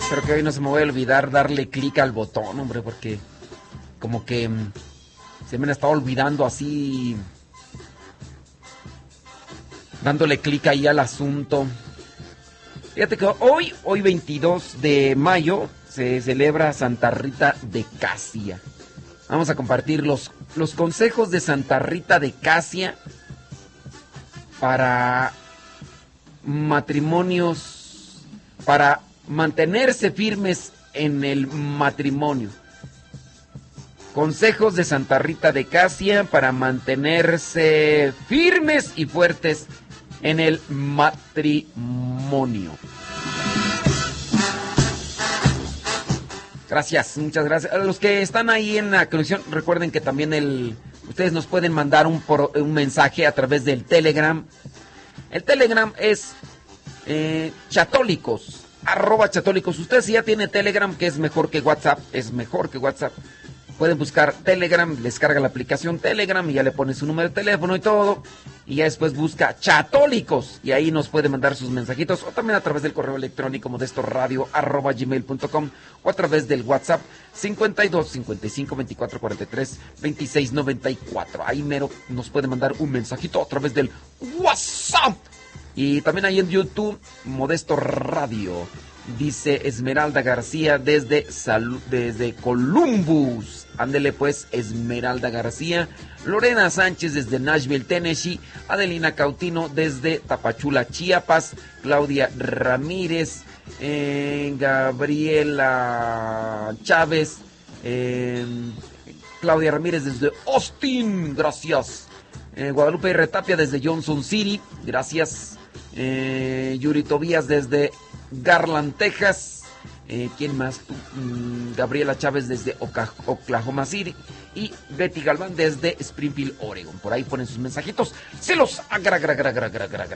Espero que hoy no se me vaya a olvidar darle clic al botón, hombre, porque como que se me ha estado olvidando así, dándole clic ahí al asunto. Fíjate que hoy 22 de mayo, se celebra Santa Rita de Casia. Vamos a compartir los consejos de Santa Rita de Casia para matrimonios, para mantenerse firmes en el matrimonio. Consejos de Santa Rita de Casia para mantenerse firmes y fuertes en el matrimonio. Gracias, muchas gracias. A los que están ahí en la conexión, recuerden que también ustedes nos pueden mandar un mensaje a través del Telegram. El Telegram es chatólicos, @chatólicos. Usted si ya tiene Telegram, que es mejor que WhatsApp, pueden buscar Telegram, les carga la aplicación Telegram y ya le pone su número de teléfono y todo. Y ya después busca Chatólicos y ahí nos puede mandar sus mensajitos. O también a través del correo electrónico modestoradio@gmail.com o a través del WhatsApp 52 55 24 43 26 94. Ahí mero nos puede mandar un mensajito a través del WhatsApp. Y también ahí en YouTube, Modesto Radio. Dice Esmeralda García desde Columbus. Ándele pues, Esmeralda García. Lorena Sánchez desde Nashville, Tennessee. Adelina Cautino desde Tapachula, Chiapas. Claudia Ramírez. Gabriela Chávez. Claudia Ramírez desde Austin. Gracias. Guadalupe Retapia desde Johnson City. Gracias. Yuri Tobías desde Garland, Texas. ¿Quién más? Gabriela Chávez desde Oklahoma City. Y Betty Galván desde Springfield, Oregon. Por ahí ponen sus mensajitos. Se los